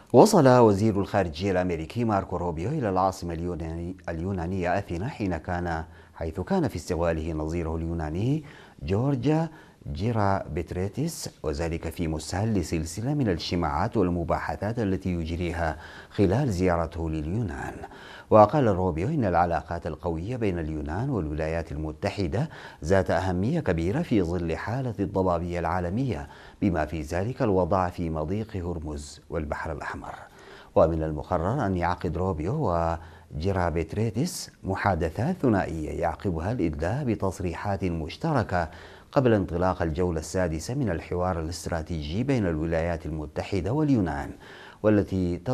وصل وزير الخارجية الأمريكي ماركو روبيو إلى العاصمة اليونانية أثينا حيث كان في استقباله نظيره اليوناني جورج جيرابيتريتس، وذلك في مستهل لسلسلة من الاجتماعات والمباحثات التي يجريها خلال زيارته لليونان. وقال روبيو إن العلاقات القوية بين اليونان والولايات المتحدة ذات أهمية كبيرة في ظل حالة الضبابية العالمية، بما في ذلك الوضع في مضيق هرمز والبحر الأحمر. ومن المقرر أن يعقد روبيو وجيرابيتريتس محادثات ثنائية يعقبها الإدلاء بتصريحات مشتركة قبل انطلاق الجولة السادسة من الحوار الاستراتيجي بين الولايات المتحدة واليونان، والتي